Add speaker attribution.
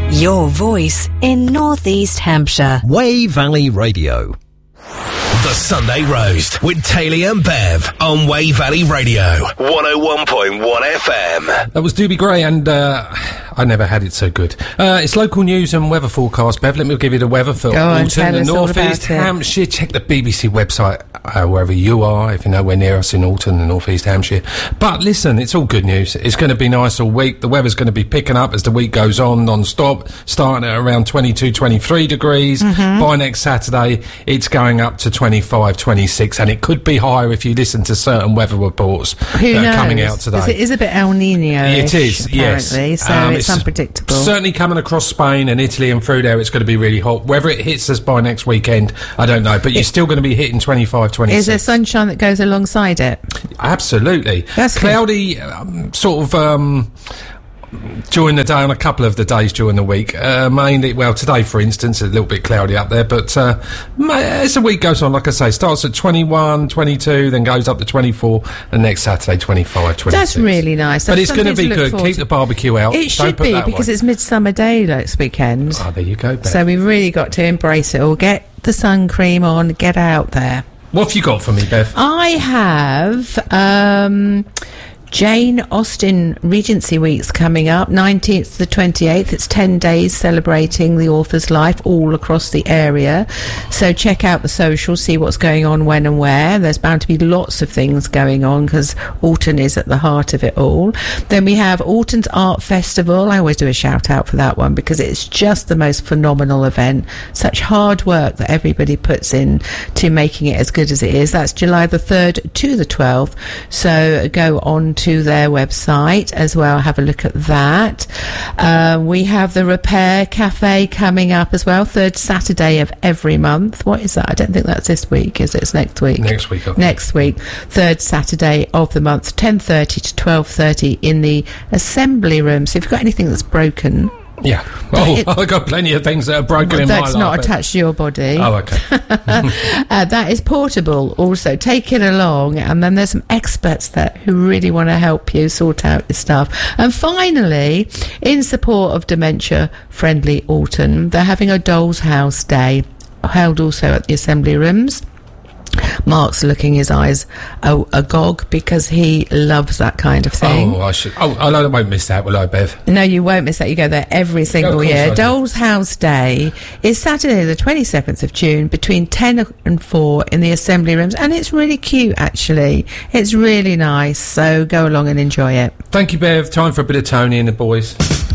Speaker 1: Your voice in North East Hampshire.
Speaker 2: Wey Valley Radio.
Speaker 3: The Sunday Roast with Taylor and Bev on Wey Valley Radio, 101.1 FM.
Speaker 4: That was Doobie Gray, and I never had it so good. It's local news and weather forecast, Bev. Let me give you the weather for Alton and North East Hampshire. Check the BBC website wherever you are, if you're nowhere near us in Alton and North East Hampshire. But listen, it's all good news. It's going to be nice all week. The weather's going to be picking up as the week goes on, non-stop, starting at around 22, 23 degrees. By next Saturday, it's going up to 25, 26, and it could be higher if you listen to certain weather reports that are coming out today.
Speaker 5: It is a bit El Nino-ish,
Speaker 4: it is,
Speaker 5: apparently,
Speaker 4: yes.
Speaker 5: So it's unpredictable.
Speaker 4: Certainly coming across Spain and Italy and through there, it's going to be really hot. Whether it hits us by next weekend, I don't know, but you're still going to be hitting 25, 26.
Speaker 5: Is there sunshine that goes alongside it?
Speaker 4: Absolutely.
Speaker 5: That's
Speaker 4: cloudy, during the day, on a couple of the days during the week. Mainly, well, today, for instance, a little bit cloudy up there, but as the week goes on, like I say, starts at 21, 22, then goes up to 24, and next Saturday, 25, 26.
Speaker 5: That's really nice.
Speaker 4: But it's going to be good. Keep the barbecue out.
Speaker 5: It should be, because it's Midsummer Day next weekend.
Speaker 4: Oh, there you go, Beth.
Speaker 5: So we've really got to embrace it all. Get the sun cream on, get out there.
Speaker 4: What have you got for me, Beth?
Speaker 5: I have Jane Austen Regency Week's coming up, 19th to the 28th. It's 10 days celebrating the author's life all across the area. So check out the socials, see what's going on when and where. There's bound to be lots of things going on because Alton is at the heart of it all. Then we have Alton's Art Festival. I always do a shout out for that one because it's just the most phenomenal event. Such hard work that everybody puts in to making it as good as it is. That's July the 3rd to the 12th. So go on to their website as well, have a look at that. We have the Repair Cafe coming up as well, third Saturday of every month. What is that? I don't think that's this week, is it? It's next week.
Speaker 4: Next week. Okay.
Speaker 5: Next week, third Saturday of the month, 10:30 to 12:30 in the assembly room. So if you've got anything that's broken,
Speaker 4: yeah. I've got plenty of things that are broken in my life.
Speaker 5: That's not attached to your body.
Speaker 4: Oh, okay.
Speaker 5: That is portable also. Take it along, and then there's some experts there who really want to help you sort out your stuff. And finally, in support of Dementia Friendly Alton, they're having a Doll's House Day, held also at the assembly rooms. Mark's looking his eyes agog because he loves that kind of thing.
Speaker 4: I won't miss that, will I, Bev?
Speaker 5: No, you won't miss that. You go there every single year. Doll's House Day is Saturday the 27th of June between 10 and 4 in the assembly rooms, and it's really cute, actually. It's really nice, so go along and enjoy it.
Speaker 4: Thank you, Bev. Time for a bit of Tony and the boys.